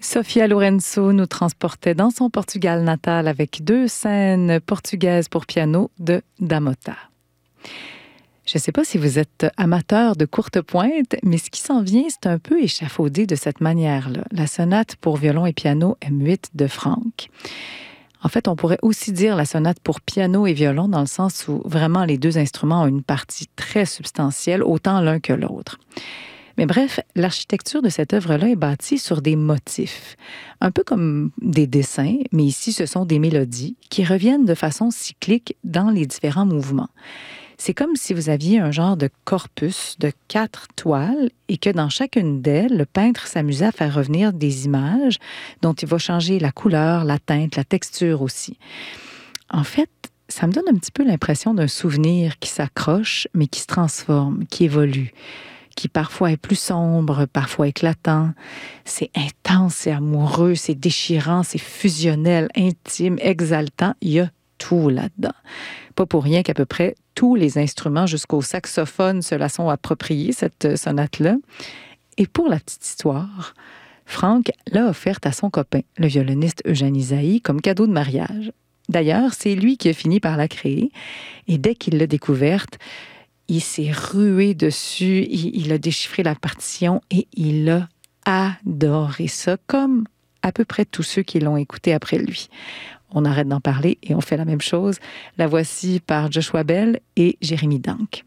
Sofia Lourenço nous transportait dans son Portugal natal avec 2 scènes portugaises pour piano de Damota. Je ne sais pas si vous êtes amateur de courte pointe, mais ce qui s'en vient, c'est un peu échafaudé de cette manière-là. La sonate pour violon et piano M8 de Franck. En fait, on pourrait aussi dire la sonate pour piano et violon dans le sens où vraiment les 2 instruments ont une partie très substantielle, autant l'un que l'autre. Mais bref, l'architecture de cette œuvre-là est bâtie sur des motifs, un peu comme des dessins, mais ici ce sont des mélodies qui reviennent de façon cyclique dans les différents mouvements. C'est comme si vous aviez un genre de corpus de 4 toiles et que dans chacune d'elles, le peintre s'amusait à faire revenir des images dont il va changer la couleur, la teinte, la texture aussi. En fait, ça me donne un petit peu l'impression d'un souvenir qui s'accroche, mais qui se transforme, qui évolue, qui parfois est plus sombre, parfois éclatant. C'est intense, c'est amoureux, c'est déchirant, c'est fusionnel, intime, exaltant. Il y a tout là-dedans. Pas pour rien qu'à peu près tous les instruments, jusqu'au saxophone, se la sont appropriés, cette sonate-là. Et pour la petite histoire, Franck l'a offerte à son copain, le violoniste Eugène Ysaÿe, comme cadeau de mariage. D'ailleurs, c'est lui qui a fini par la créer. Et dès qu'il l'a découverte, il s'est rué dessus, il a déchiffré la partition et il a adoré ça, comme à peu près tous ceux qui l'ont écouté après lui. On arrête d'en parler et on fait la même chose. La voici par Joshua Bell et Jérémy Danck.